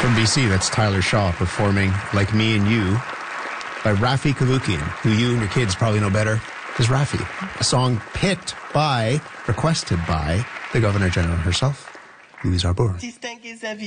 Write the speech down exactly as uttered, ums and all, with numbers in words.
From B C, that's Tyler Shaw performing Like Me and You by Rafi Kavukian, who you and your kids probably know better as Rafi. A song picked by, requested by, the Governor General herself, Louise Arbour.